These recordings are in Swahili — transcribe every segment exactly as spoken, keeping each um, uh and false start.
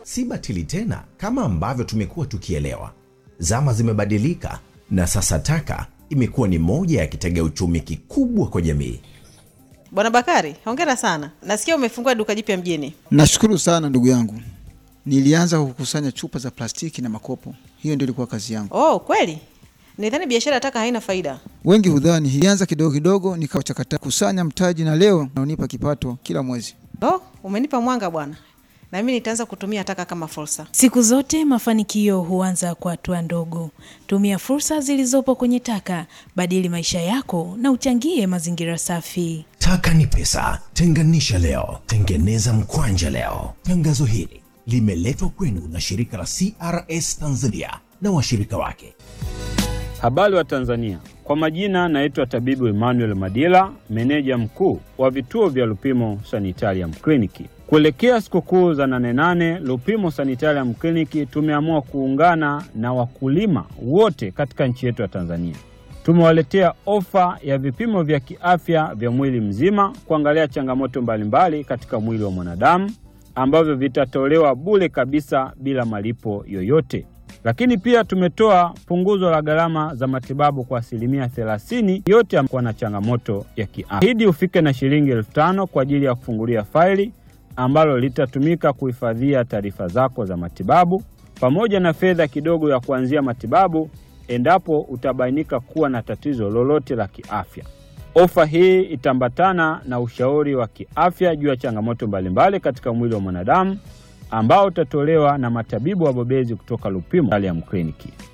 si batili tena kama ambavyo tumekuwa tukielewa. Zama zimebadilika na sasa taka imekuwa ni moja ya kitega uchumi kikubwa kwa jamii. Bwana Bakari, hongera sana. Nasikia umefungua duka jipya mjini. Nashukuru sana ndugu yangu. Nilianza kukusanya chupa za plastiki na makopo. Hiyo ndio ilikuwa kazi yangu. Oh, kweli? Nidhani biashara ya taka haina faida. Wengi hudhani. Nilianza kidogo kidogo nikachakata kusanya mtaji na leo naonipa kipato kila mwezi. Oh, umenipa mwanga bwana. Na mimi nitaanza kutumia taka kama fursa. Siku zote mafanikio huanza kwa hatua ndogo. Tumia fursa zilizopo kwenye taka, badili maisha yako na uchangie mazingira safi. Taka ni pesa, tenganisha leo, tengeneza mkwanja leo. Tangazo hili limeletwa kwenu na shirika la C R S Tanzania na washirika wake. Habari wa Tanzania. Kwa majina naitwa Tabibu Emmanuel Madila, meneja mkuu wa vituo vya Lupimo Sanitarium Clinic. Kuelekea sikukuu za nane nane, Lupimo Sanitarium Clinic tumeamua kuungana na wakulima wote katika nchi yetu ya Tanzania. Tumewaletea ofa ya vipimo vya kiafya vya mwili mzima kuangalia changamoto mbalimbali katika mwili wa mwanadamu ambavyo vitatolewa bure kabisa bila malipo yoyote. Lakini pia tumetoa punguzo la gharama za matibabu kwa asilimia thelathini yote kwa na changamoto ya kiafya. Hidi ufike na shilingi elfu tano kwa ajili ya kufungulia faili ambalo litatumika kuhifadhia taarifa zako za matibabu pamoja na fedha kidogo ya kuanzia matibabu endapo utabainika kuwa na tatizo lolote la kiafya. Ofa hii itambatana na ushauri wa kiafya juu ya changamoto mbalimbali katika mwili wa mwanadamu ambao utatolewa na matabibu wabobezi kutoka Lupimo Sanitarium Clinic.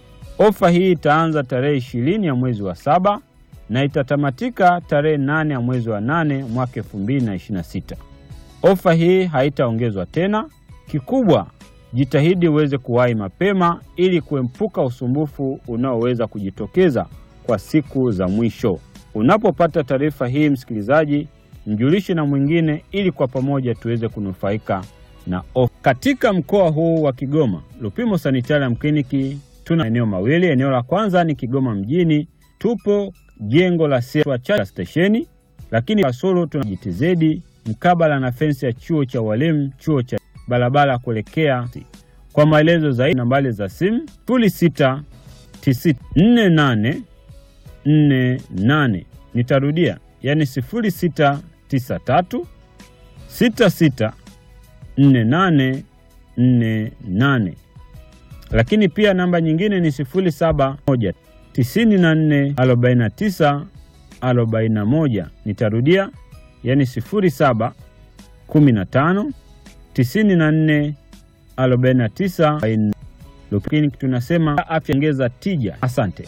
Ofa hii itaanza tarehe ishirini ya mwezi wa saba na itatamatika tarehe nane ya mwezi wa nane mwaka elfu mbili na ishirini na sita. Ofa hii haitaongezwa tena. Kikubwa, jitahidi uweze kuwahi mapema ili kuepuka usumbufu unaoweza kujitokeza kwa siku za mwisho. Unapopata taarifa hii msikilizaji, mjulishe na mwingine ili kwa pamoja tuweze kunufaika na ofa. Katika mkoa huu wa Kigoma, Lupimo Sanitarium Clinic tuna eneo mawili. Eneo la kwanza ni Kigoma mjini, tupo jengo la Sewa Stationi, lakini Kasulu tuna G T Z mkabala na fensi ya chuo cha walimu, chuo cha barabara kuelekea. Kwa maelezo zaidi nambari za simu sifuri sita tisa nne nane nne nane. Nitarudia, yani sifuri sita tisa tatu sita sita nne nane nne nane. Lakini pia namba nyingine ni sifuri saba moja tisini na nne arobaini na tisa arobaini na moja. Nitarudia, yani sifuri saba kumi na tano tisini na nne arobaini na tisa arobaini. Lupimo tunasema afya ongeza tija. Asante.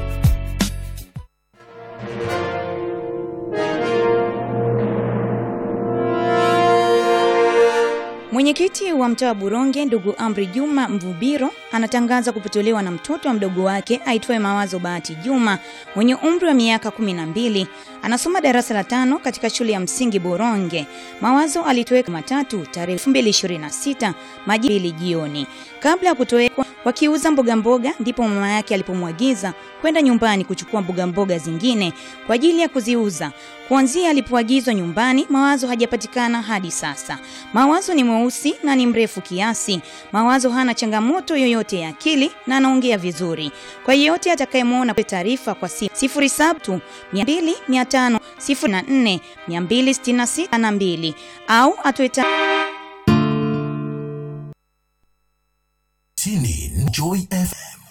Mwenyekiti wa mtaa Buronge ndugu Amri Juma Mvubiro anatangaza kupotolewa na mtoto wa mdogo wake aitwaye Mawazo Bahati Juma mwenye umri wa miaka kumi na mbili. Anasoma darasa la tano katika shule ya msingi Buronge. Mawazo alitoweka Jumatatu tarehe elfu mbili ishirini na sita majira jioni. Kabla ya kutoweka wakiuza mboga mboga, ndipo mama yake alipomwagiza kwenda nyumbani kuchukua mboga mboga zingine kwa ajili ya kuziuza. Kuanzia alipoagizwa nyumbani, Mawazo hajapatikana hadi sasa. Mawazo ni mweusi na ni mrefu kiasi. Mawazo hana changamoto yoyote ya akili na anaongea vizuri. Kwa yeyote atakayemwona, kwa taarifa kwa simu sifuri saba mbili mia tano sifuri nne mia mbili sitini na sita na mbili au atueta Tini Joy F M.